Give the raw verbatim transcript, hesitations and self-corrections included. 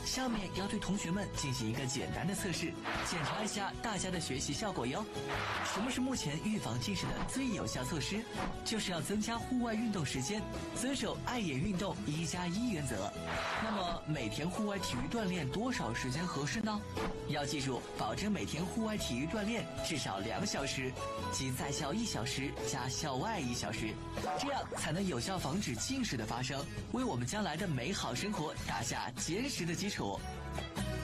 下面要对同学们进行一个简单的测试，检查一下大家的学习效果哟。什么是目前预防近视的最有效措施？就是要增加户外运动时间，遵守爱眼运动一加一原则。那么每天户外体育锻炼多少时间合适呢？要记住，保证每天户外体育锻炼至少两小时，即在校一小时加校外一小时，这样才能有效防止近视的发生，为我们将来的美好生活打下坚实的基础。